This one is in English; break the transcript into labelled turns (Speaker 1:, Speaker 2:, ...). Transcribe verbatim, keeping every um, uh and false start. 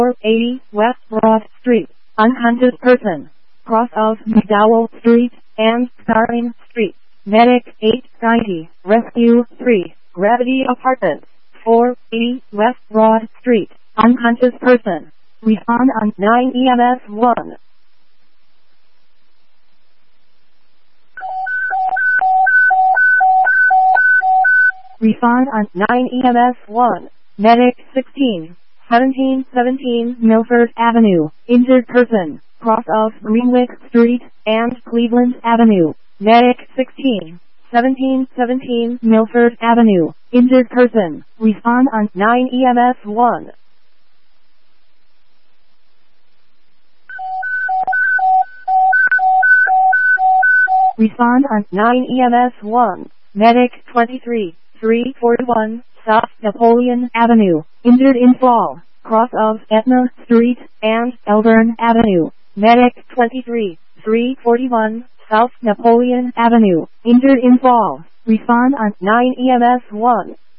Speaker 1: four eighty West Broad Street, unconscious person, cross of McDowell Street and Starling Street. Medic eight ninety, Rescue three, Gravity Apartments, four eighty West Broad Street, unconscious person. Respond on nine E M S one. Respond on nine E M S one. Medic sixteen, seventeen seventeen Milford Avenue, injured person, cross of Greenwich Street and Cleveland Avenue. Medic sixteen, seventeen seventeen Milford Avenue, injured person. Respond on nine E M S one. Respond on nine E M S one. Medic twenty-three, three forty-one South Napoleon Avenue, injured in fall, cross of Etna Street and Elburn Avenue. Medic twenty-three, three forty-one South Napoleon Avenue, injured in fall. Respond on nine E M S one.